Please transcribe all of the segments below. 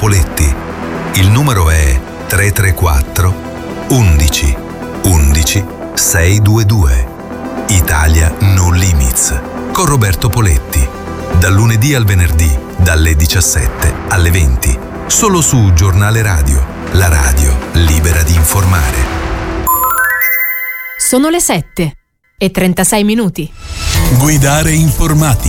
Poletti. Il numero è 334 11 11 622. Italia No Limits con Roberto Poletti. Dal lunedì al venerdì, dalle 17 alle 20. Solo su Giornale Radio, la radio libera di informare. Sono le 7:36. Guidare informati.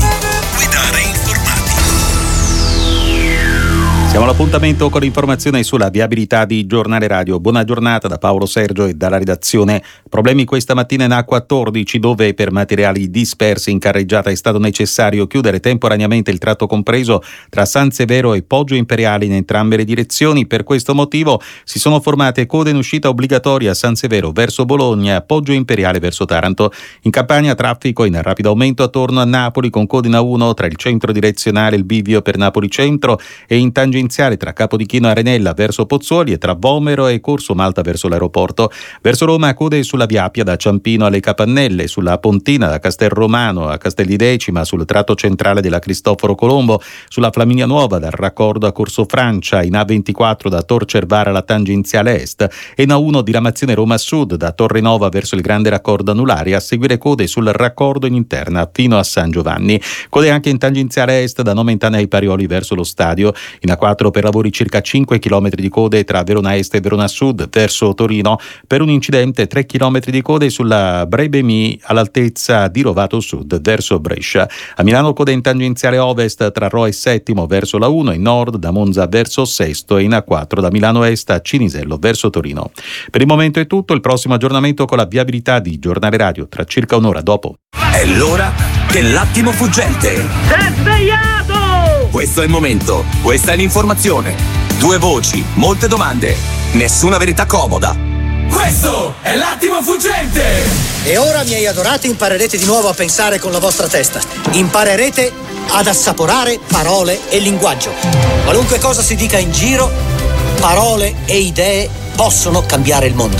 Siamo all'appuntamento con l'informazione sulla viabilità di Giornale Radio. Buona giornata da Paolo Sergio e dalla redazione. Problemi questa mattina in A14, dove per materiali dispersi in carreggiata è stato necessario chiudere temporaneamente il tratto compreso tra San Severo e Poggio Imperiale in entrambe le direzioni. Per questo motivo si sono formate code in uscita obbligatoria a San Severo verso Bologna, Poggio Imperiale verso Taranto. In Campania traffico in rapido aumento attorno a Napoli con code in A1 tra il centro direzionale e il bivio per Napoli Centro e in tangenziale tra Capodichino e Arenella verso Pozzuoli e tra Vomero e Corso Malta verso l'aeroporto. Verso Roma code sulla Via Appia da Ciampino alle Capannelle, sulla Pontina da Castelromano a Castel di Decima, sul tratto centrale della Cristoforo Colombo, sulla Flaminia Nuova dal raccordo a Corso Francia, in A24 da Tor Cervara alla tangenziale est e in A1 diramazione Roma Sud da Torre Nova verso il grande raccordo anulare, a seguire code sul raccordo in interna fino a San Giovanni. Code anche in tangenziale est da Nomentana ai Parioli verso lo stadio. In A4 per lavori circa 5 km di code tra Verona Est e Verona Sud verso Torino. Per un incidente 3 km di code sulla Brebemi all'altezza di Rovato Sud verso Brescia. A Milano code in tangenziale ovest tra Rho e Settimo verso la 1, in nord da Monza verso Sesto e in A4 da Milano Est a Cinisello verso Torino. Per il momento è tutto, il prossimo aggiornamento con la viabilità di Giornale Radio tra circa un'ora dopo. È l'ora dell'attimo fuggente. Sei svegliato! Questo è il momento, questa è l'informazione. Due voci, molte domande, nessuna verità comoda. Questo è l'attimo fuggente! E ora, miei adorati, imparerete di nuovo a pensare con la vostra testa. Imparerete ad assaporare parole e linguaggio. Qualunque cosa si dica in giro, parole e idee possono cambiare il mondo.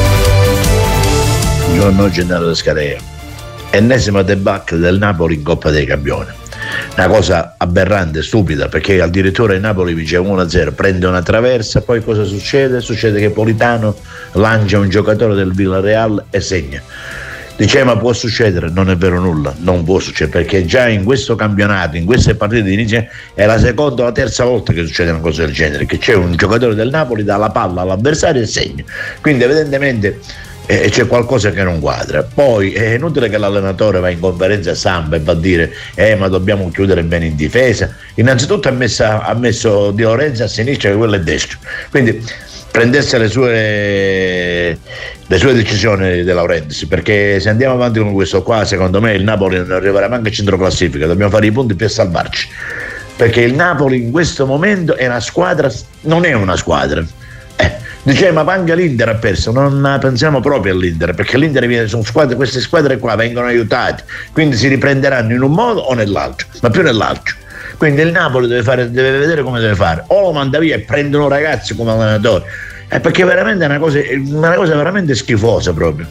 Buongiorno, Gennaro Scarea. Ennesima debacle del Napoli in Coppa dei Campioni. Una cosa aberrante, stupida, perché addirittura il Napoli vince 1-0, prende una traversa, poi cosa succede? Succede che Politano lancia un giocatore del Villarreal e segna. Dice, ma può succedere? Non è vero nulla, non può succedere, perché già in questo campionato, in queste partite di inizio, è la seconda o la terza volta che succede una cosa del genere, che c'è un giocatore del Napoli, dà la palla all'avversario e segna. Quindi evidentemente c'è qualcosa che non quadra. Poi è inutile che l'allenatore va in conferenza stampa e va a dire ma dobbiamo chiudere bene in difesa. Innanzitutto ha messo Di Lorenzo a sinistra e quello è destro, quindi prendesse le sue decisioni De Laurentiis, perché se andiamo avanti con questo qua, secondo me il Napoli non arriverà neanche a centro classifica. Dobbiamo fare i punti per salvarci, perché il Napoli in questo momento è una squadra, non è una squadra. Dice, ma anche l'Inter ha perso, non pensiamo proprio all'Inter, perché l'Inter viene su squadre, queste squadre qua vengono aiutate, quindi si riprenderanno in un modo o nell'altro, ma più nell'altro. Quindi il Napoli deve vedere come deve fare, o lo manda via e prendono ragazzi come allenatore, perché veramente è una cosa veramente schifosa proprio.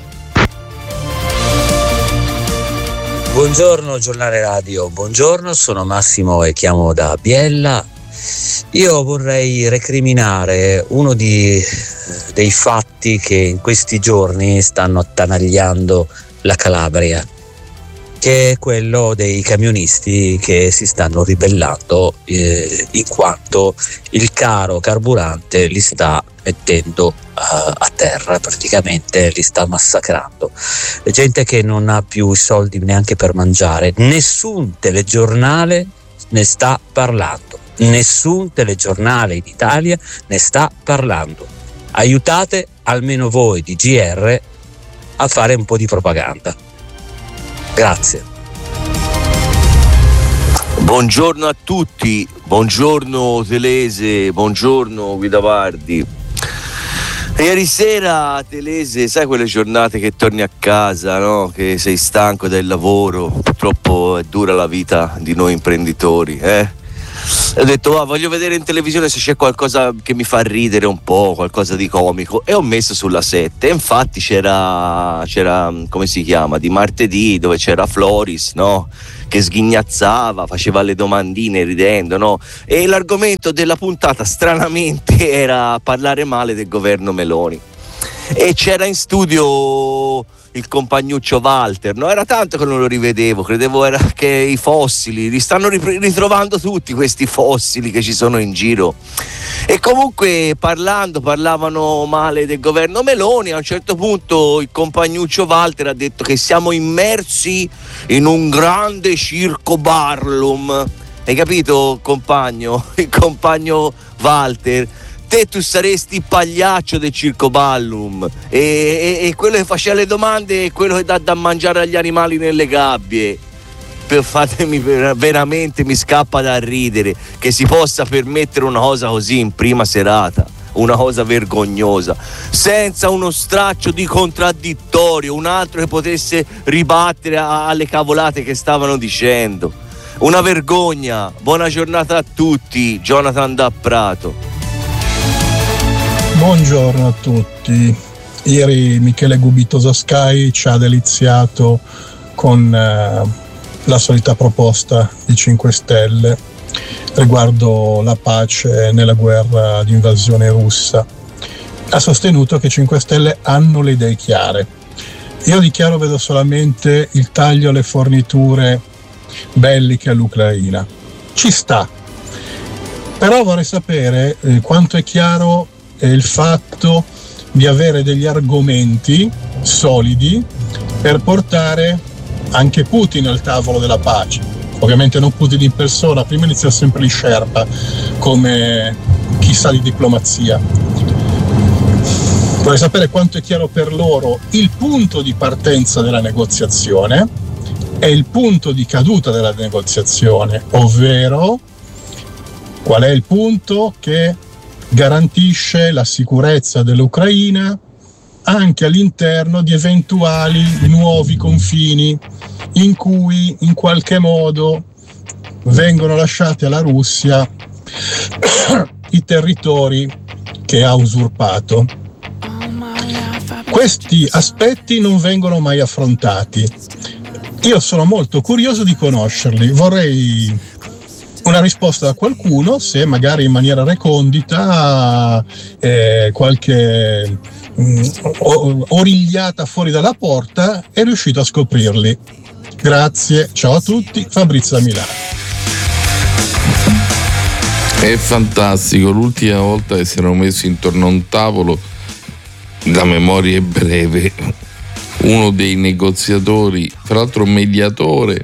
Buongiorno Giornale Radio, buongiorno, sono Massimo e chiamo da Biella. Io vorrei recriminare uno dei fatti che in questi giorni stanno attanagliando la Calabria, che è quello dei camionisti che si stanno ribellando in quanto il caro carburante li sta mettendo a terra, praticamente li sta massacrando. Gente che non ha più i soldi neanche per mangiare, nessun telegiornale ne sta parlando. Nessun telegiornale in Italia ne sta parlando. Aiutate almeno voi di GR a fare un po' di propaganda. Grazie. Buongiorno a tutti, buongiorno Telese, buongiorno Guida Vardi. Ieri sera, Telese, sai quelle giornate che torni a casa, no? Che sei stanco del lavoro, purtroppo è dura la vita di noi imprenditori, Ho detto voglio vedere in televisione se c'è qualcosa che mi fa ridere un po', qualcosa di comico, e ho messo sulla 7. E infatti c'era come si chiama, di martedì, dove c'era Floris, no? che sghignazzava, faceva le domandine ridendo, no? E l'argomento della puntata stranamente era parlare male del governo Meloni. E c'era in studio il compagnuccio Walter, no? Era tanto che non lo rivedevo, credevo era che i fossili li stanno ritrovando tutti questi fossili che ci sono in giro. E comunque parlavano male del governo Meloni. A un certo punto il compagnuccio Walter ha detto che siamo immersi in un grande circo Barnum. Hai capito, compagno? Il compagno Walter, tu saresti il pagliaccio del circo Ballum e quello che faceva le domande è quello che dà da mangiare agli animali nelle gabbie. Veramente mi scappa da ridere che si possa permettere una cosa così in prima serata, una cosa vergognosa, senza uno straccio di contraddittorio, un altro che potesse ribattere alle cavolate che stavano dicendo. Una vergogna. Buona giornata a tutti, Jonathan da Prato. Buongiorno a tutti. Ieri Michele Gubitosa Sky ci ha deliziato con la solita proposta di 5 Stelle riguardo la pace nella guerra di invasione russa. Ha sostenuto che 5 Stelle hanno le idee chiare. Io di chiaro vedo solamente il taglio alle forniture belliche all'Ucraina. Ci sta. Però vorrei sapere quanto è chiaro il fatto di avere degli argomenti solidi per portare anche Putin al tavolo della pace. Ovviamente non Putin in persona, prima inizia sempre gli Sherpa come chi sa di diplomazia. Vorrei sapere quanto è chiaro per loro il punto di partenza della negoziazione e il punto di caduta della negoziazione, ovvero qual è il punto che garantisce la sicurezza dell'Ucraina anche all'interno di eventuali nuovi confini in cui in qualche modo vengono lasciati alla Russia i territori che ha usurpato. Questi aspetti non vengono mai affrontati. Io sono molto curioso di conoscerli, vorrei una risposta da qualcuno, se magari in maniera recondita qualche origliata fuori dalla porta è riuscito a scoprirli. Grazie, ciao a tutti, Fabrizio da Milano. È fantastico, l'ultima volta che si erano messi intorno a un tavolo, la memoria è breve, uno dei negoziatori, tra l'altro mediatore,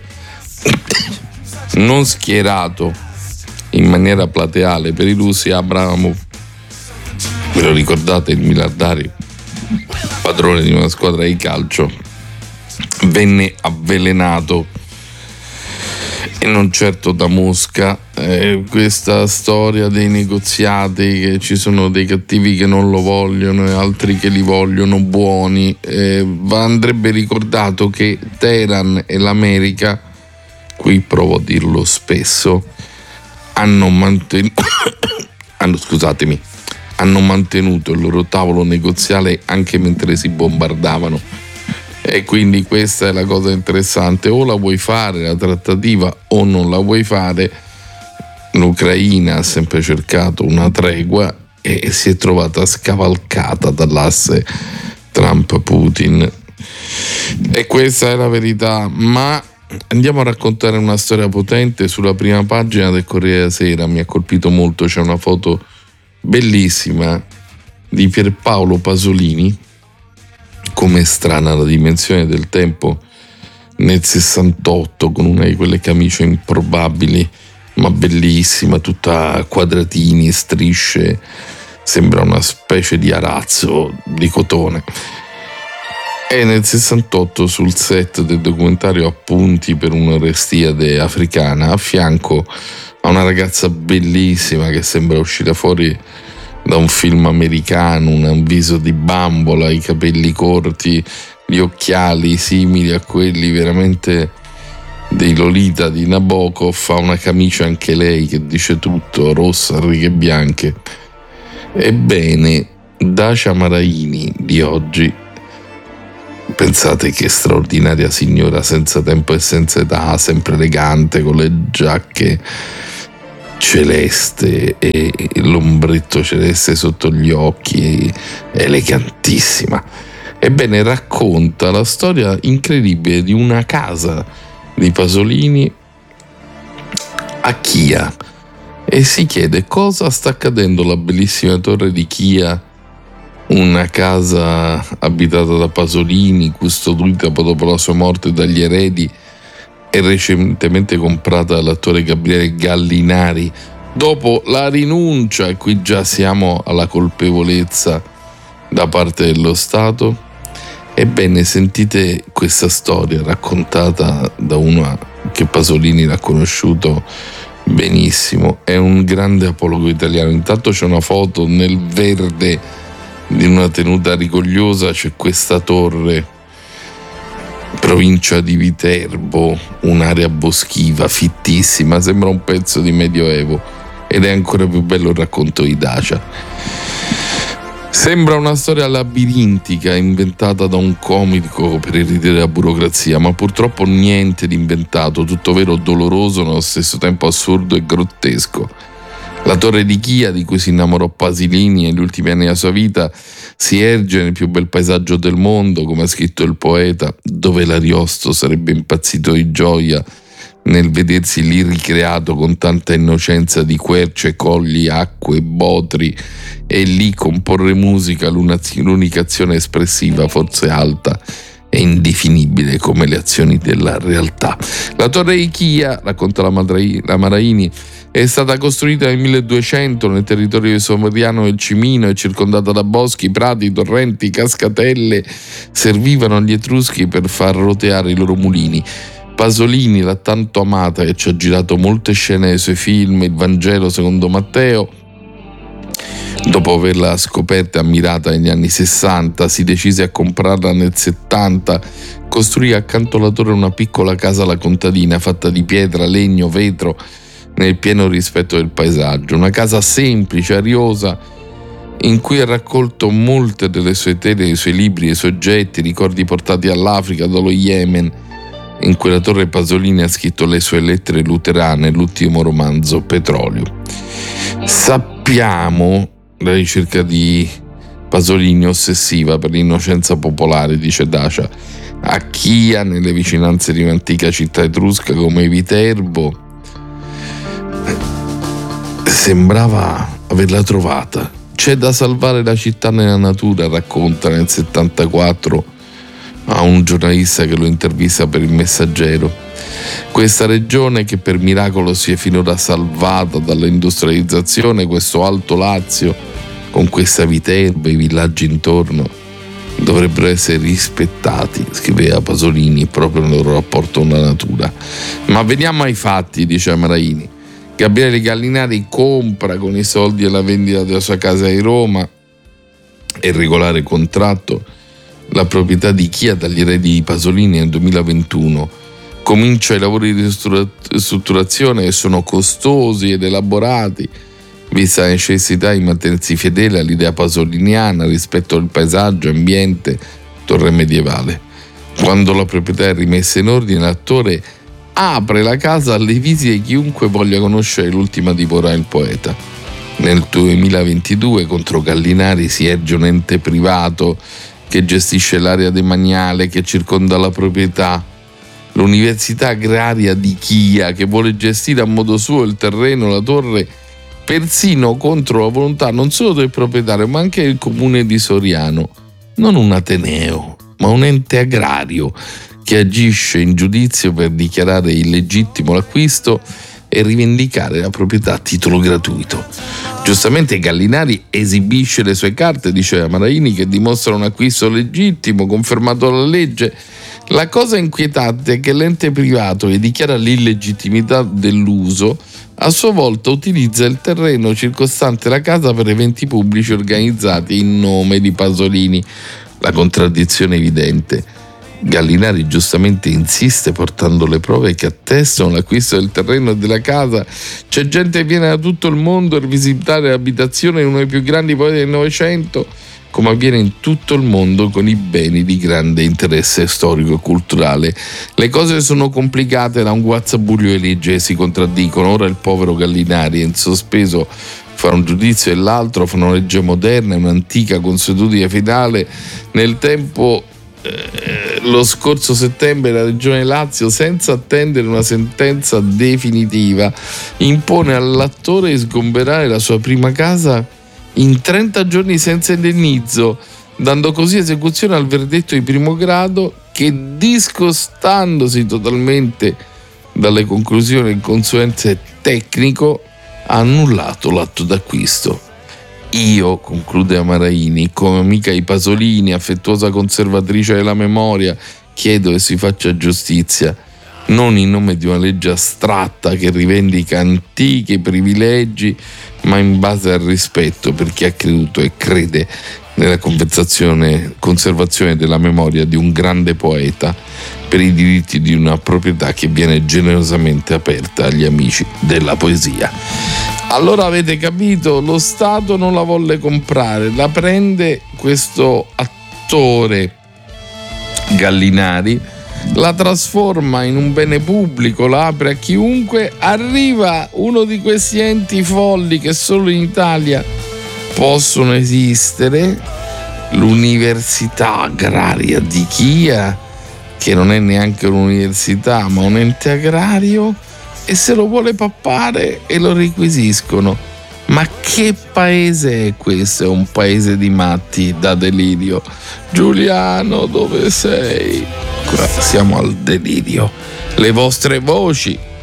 non schierato in maniera plateale per i russi, Abramov, ve lo ricordate, il miliardario, padrone di una squadra di calcio, venne avvelenato, e non certo da Mosca. Questa storia dei negoziati, che ci sono dei cattivi che non lo vogliono e altri che li vogliono buoni, andrebbe ricordato che Teheran e l'America, qui provo a dirlo spesso, hanno mantenuto il loro tavolo negoziale anche mentre si bombardavano, e quindi questa è la cosa interessante: o la vuoi fare la trattativa o non la vuoi fare. L'Ucraina ha sempre cercato una tregua e si è trovata scavalcata dall'asse Trump-Putin, e questa è la verità. Ma andiamo a raccontare una storia potente. Sulla prima pagina del Corriere della Sera mi ha colpito molto, c'è una foto bellissima di Pierpaolo Pasolini. Come strana la dimensione del tempo, nel 68, con una di quelle camicie improbabili ma bellissima, tutta a quadratini, strisce, sembra una specie di arazzo di cotone. E nel 68, sul set del documentario Appunti per un'Orestiade africana, a fianco a una ragazza bellissima che sembra uscita fuori da un film americano, un viso di bambola, i capelli corti, gli occhiali simili a quelli veramente dei Lolita di Nabokov, ha una camicia anche lei che dice tutto, rossa a righe bianche. Ebbene, Dacia Maraini di oggi Pensate che straordinaria signora, senza tempo e senza età, sempre elegante, con le giacche celeste e l'ombretto celeste sotto gli occhi, elegantissima. Ebbene, racconta la storia incredibile di una casa di Pasolini a Chia e si chiede cosa sta accadendo alla bellissima torre di Chia, una casa abitata da Pasolini, custodita dopo la sua morte dagli eredi e recentemente comprata dall'attore Gabriele Gallinari dopo la rinuncia, e qui già siamo alla colpevolezza da parte dello Stato. Ebbene, sentite questa storia raccontata da una che Pasolini l'ha conosciuto benissimo, è un grande apologo italiano. Intanto c'è una foto nel verde di una tenuta rigogliosa, c'è questa torre, provincia di Viterbo, un'area boschiva fittissima, sembra un pezzo di Medioevo, ed è ancora più bello il racconto di Dacia. Sembra una storia labirintica inventata da un comico per eridere la burocrazia, ma purtroppo niente di inventato, tutto vero, doloroso, nello stesso tempo assurdo e grottesco. La torre di Chia, di cui si innamorò Pasolini negli ultimi anni della sua vita, si erge nel più bel paesaggio del mondo, come ha scritto il poeta, dove l'Ariosto sarebbe impazzito di gioia nel vedersi lì ricreato con tanta innocenza di querce, colli, acque, botri, e lì comporre musica, l'unica azione espressiva, forse alta e indefinibile come le azioni della realtà. La torre di Chia, racconta la Maraini, è stata costruita nel 1200 nel territorio somoriano del Cimino e circondata da boschi, prati, torrenti, cascatelle. Servivano agli Etruschi per far roteare i loro mulini. Pasolini l'ha tanto amata e ci ha girato molte scene dei suoi film, il Vangelo secondo Matteo. Dopo averla scoperta e ammirata negli anni 60, si decise a comprarla nel 70, costruì accanto alla torre una piccola casa alla contadina fatta di pietra, legno, vetro, nel pieno rispetto del paesaggio. Una casa semplice, ariosa, in cui ha raccolto molte delle sue tele, i suoi libri, i suoi oggetti, ricordi portati all'Africa, dallo Yemen. In quella torre Pasolini ha scritto le sue lettere luterane, l'ultimo romanzo, Petrolio. Sappiamo la ricerca di Pasolini ossessiva per l'innocenza popolare, dice Dacia, a Chia, nelle vicinanze di un'antica città etrusca come Viterbo. Sembrava averla trovata. C'è da salvare la città nella natura, racconta nel 74 a un giornalista che lo intervista per Il Messaggero. Questa regione, che per miracolo si è finora salvata dall'industrializzazione, questo Alto Lazio con questa Viterbo e i villaggi intorno, dovrebbero essere rispettati, scriveva Pasolini, proprio nel loro rapporto con la natura. Ma veniamo ai fatti, dice Maraini. Gabriele Gallinari compra con i soldi e la vendita della sua casa di Roma e regolare contratto la proprietà di Chia dagli eredi di Pasolini nel 2021. Comincia i lavori di ristrutturazione, che sono costosi ed elaborati, vista la necessità di mantenersi fedele all'idea pasoliniana rispetto al paesaggio, ambiente, torre medievale. Quando la proprietà è rimessa in ordine, l'attore apre la casa alle visite di chiunque voglia conoscere l'ultima dimora del poeta. Nel 2022 contro Gallinari si erge un ente privato che gestisce l'area demaniale che circonda la proprietà, l'Università Agraria di Chia, che vuole gestire a modo suo il terreno, la torre, persino contro la volontà non solo del proprietario ma anche del comune di Soriano. Non un ateneo, ma un ente agrario che agisce in giudizio per dichiarare illegittimo l'acquisto e rivendicare la proprietà a titolo gratuito. Giustamente Gallinari esibisce le sue carte, diceva Maraini, che dimostrano un acquisto legittimo, confermato dalla legge. La cosa inquietante è che l'ente privato che dichiara l'illegittimità dell'uso a sua volta utilizza il terreno circostante la casa per eventi pubblici organizzati in nome di Pasolini. La contraddizione è evidente. Gallinari giustamente insiste portando le prove che attestano l'acquisto del terreno e della casa. C'è gente che viene da tutto il mondo per visitare l'abitazione di uno dei più grandi poeti del Novecento, come avviene in tutto il mondo con i beni di grande interesse storico e culturale. Le cose sono complicate, da un guazzabuglio le leggi si contraddicono. Ora il povero Gallinari è in sospeso fra un giudizio e l'altro, fra una legge moderna e un'antica consuetudine fedele. Nel tempo, lo scorso settembre, la Regione Lazio, senza attendere una sentenza definitiva, impone all'attore di sgomberare la sua prima casa in 30 giorni senza indennizzo, dando così esecuzione al verdetto di primo grado che, discostandosi totalmente dalle conclusioni del consulente tecnico, ha annullato l'atto d'acquisto. Io, conclude Amaraini, come amica di Pasolini, affettuosa conservatrice della memoria, chiedo che si faccia giustizia, non in nome di una legge astratta che rivendica antichi privilegi, ma in base al rispetto per chi ha creduto e crede nella conservazione della memoria di un grande poeta, per i diritti di una proprietà che viene generosamente aperta agli amici della poesia. Allora avete capito, lo Stato non la volle comprare, la prende questo attore Gallinari, la trasforma in un bene pubblico, la apre a chiunque. Arriva uno di questi enti folli che solo in Italia possono esistere, l'Università Agraria di Chia, che non è neanche un'università ma un ente agrario, e se lo vuole pappare e lo requisiscono. Ma che paese è questo? È un paese di matti da delirio. Giuliano, dove sei? Siamo al delirio. Le vostre voci